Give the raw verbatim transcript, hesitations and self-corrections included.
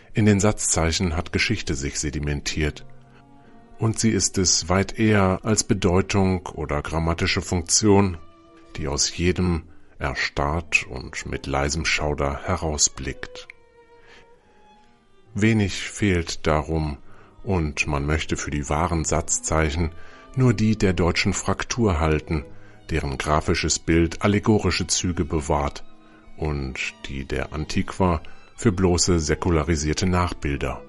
In den Satzzeichen hat Geschichte sich sedimentiert. Und sie ist es weit eher als Bedeutung oder grammatische Funktion, die aus jedem erstarrt und mit leisem Schauder herausblickt. Wenig fehlt darum, und man möchte für die wahren Satzzeichen nur die der deutschen Fraktur halten, deren grafisches Bild allegorische Züge bewahrt, und die der Antiqua für bloße säkularisierte Nachbilder.